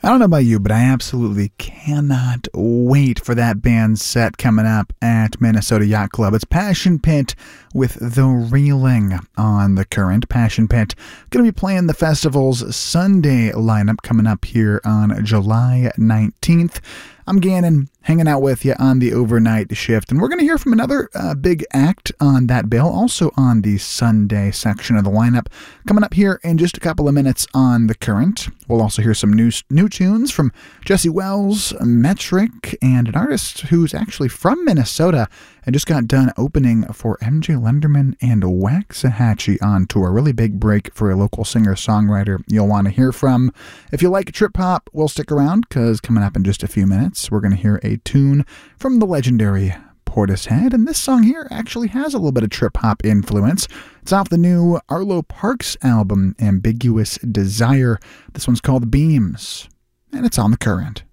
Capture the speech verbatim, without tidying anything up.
I don't know about you, but I absolutely cannot wait for that band's set coming up at Minnesota Yacht Club. It's Passion Pit with The Reeling on The Current. Passion Pit going to be playing the festival's Sunday lineup coming up here on July nineteenth. I'm Gannon, hanging out with you on the overnight shift, and we're going to hear from another uh, big act on that bill, also on the Sunday section of the lineup, coming up here in just a couple of minutes on The Current. We'll also hear some new new tunes from Jesse Wells, Metric, and an artist who's actually from Minnesota and just got done opening for M J Lenderman and Waxahachie on tour. Really big break for a local singer-songwriter you'll want to hear from. If you like trip hop, we'll stick around, because coming up in just a few minutes, we're going to hear a tune from the legendary Portishead, and this song here actually has a little bit of trip hop influence. It's off the new Arlo Parks album, Ambiguous Desire. This one's called Beams, and it's on The Current.